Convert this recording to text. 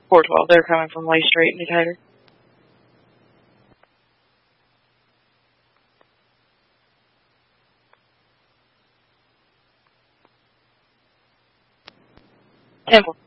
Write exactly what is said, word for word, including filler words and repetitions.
four twelve. They're coming from Way Street in Decatur. Temple.